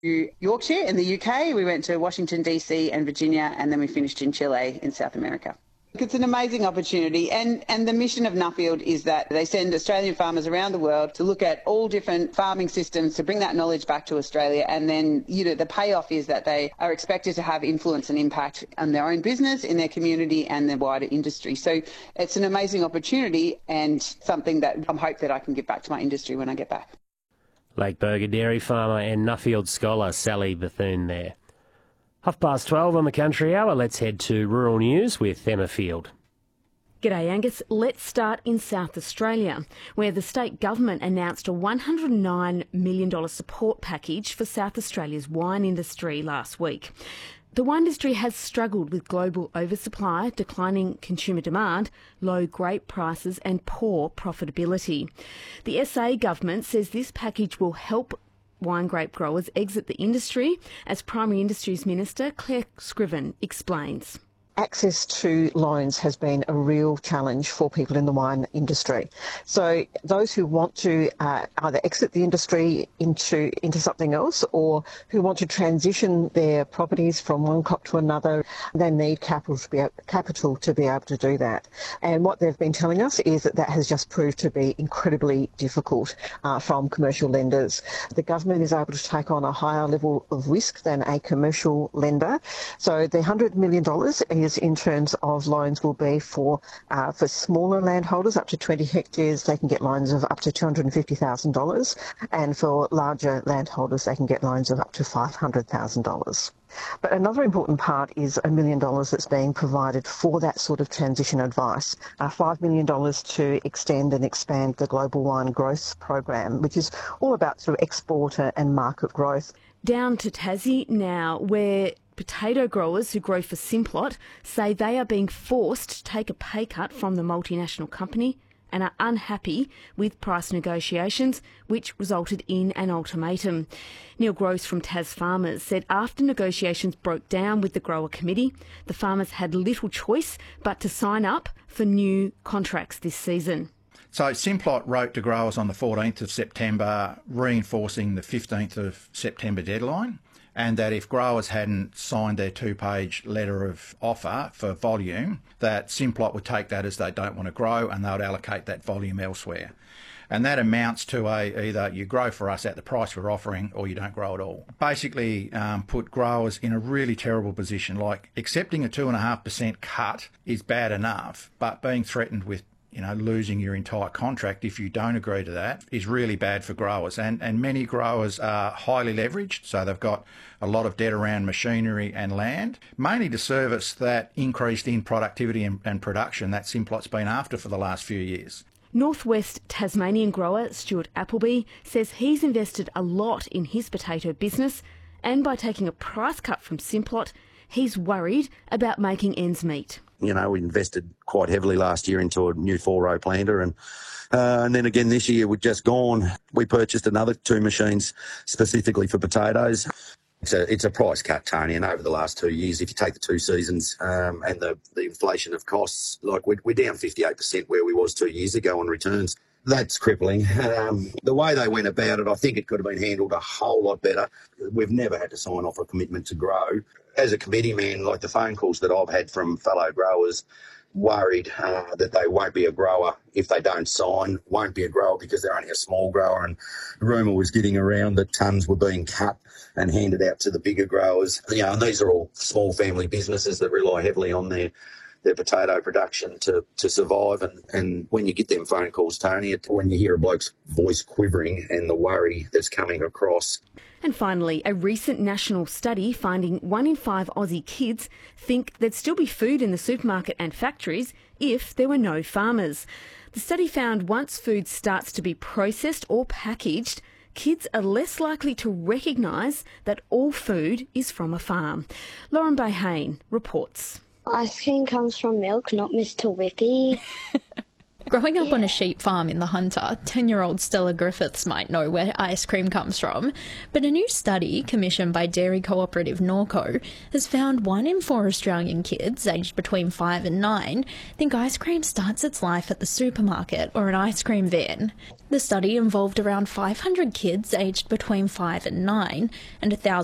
Yorkshire in the UK. We went to Washington, DC and Virginia, and then we finished in Chile in South America. It's an amazing opportunity, and the mission of Nuffield is that they send Australian farmers around the world to look at all different farming systems to bring that knowledge back to Australia, and then the payoff is that they are expected to have influence and impact on their own business, in their community and their wider industry. So it's an amazing opportunity and something that I hope that I can give back to my industry when I get back. Lake Burger dairy farmer and Nuffield scholar Sally Bethune there. 12:30 on the Country Hour. Let's head to rural news with Emma Field. G'day Angus. Let's start in South Australia, where the state government announced a $109 million support package for South Australia's wine industry last week. The wine industry has struggled with global oversupply, declining consumer demand, low grape prices and poor profitability. The SA government says this package will help wine grape growers exit the industry, as Primary Industries Minister Claire Scriven explains. Access to loans has been a real challenge for people in the wine industry. So those who want to either exit the industry into something else, or who want to transition their properties from one crop to another, they need capital to be able to do that. And what they've been telling us is that has just proved to be incredibly difficult from commercial lenders. The government is able to take on a higher level of risk than a commercial lender. So the $100 million is in terms of loans will be for smaller landholders up to 20 hectares. They can get loans of up to $250,000, and for larger landholders they can get loans of up to $500,000. But another important part is $1 million that's being provided for that sort of transition advice. $5 million to extend and expand the Global Wine Growth Program, which is all about sort of export and market growth. Down to Tassie now, where potato growers who grow for Simplot say they are being forced to take a pay cut from the multinational company and are unhappy with price negotiations, which resulted in an ultimatum. Neil Gross from Tas Farmers said after negotiations broke down with the grower committee, the farmers had little choice but to sign up for new contracts this season. So Simplot wrote to growers on the 14th of September, reinforcing the 15th of September deadline, and that if growers hadn't signed their 2-page letter of offer for volume, that Simplot would take that as they don't want to grow and they would allocate that volume elsewhere. And that amounts to either you grow for us at the price we're offering or you don't grow at all. Basically put growers in a really terrible position. Like accepting a 2.5% cut is bad enough, but being threatened with losing your entire contract if you don't agree to that is really bad for growers. And many growers are highly leveraged, so they've got a lot of debt around machinery and land, mainly to service that increased in productivity and production that Simplot's been after for the last few years. Northwest Tasmanian grower Stuart Appleby says he's invested a lot in his potato business, and by taking a price cut from Simplot, he's worried about making ends meet. We invested quite heavily last year into a new 4-row planter, and then again this year we've just gone. We purchased another 2 machines specifically for potatoes. It's a price cut, Tony, and over the last 2 years, if you take the 2 seasons and the inflation of costs, like we're down 58% where we was 2 years ago on returns. That's crippling. The way they went about it, I think it could have been handled a whole lot better. We've never had to sign off a commitment to grow. As a committee man, like the phone calls that I've had from fellow growers, worried that they won't be a grower if they don't sign, won't be a grower because they're only a small grower, and rumour was getting around that tonnes were being cut and handed out to the bigger growers. And these are all small family businesses that rely heavily on their potato production to survive. And when you get them phone calls, Tony, when you hear a bloke's voice quivering and the worry that's coming across. And finally, a recent national study finding 1 in 5 Aussie kids think there'd still be food in the supermarket and factories if there were no farmers. The study found once food starts to be processed or packaged, kids are less likely to recognise that all food is from a farm. Lauren Bayhane reports. Ice cream comes from milk, not Mr. Whippy. Growing up on a sheep farm in the Hunter, 10-year-old Stella Griffiths might know where ice cream comes from, but a new study commissioned by dairy cooperative Norco has found 1 in 4 Australian kids aged between 5 and 9 think ice cream starts its life at the supermarket or an ice cream van. The study involved around 500 kids aged between 5 and 9 and 1,000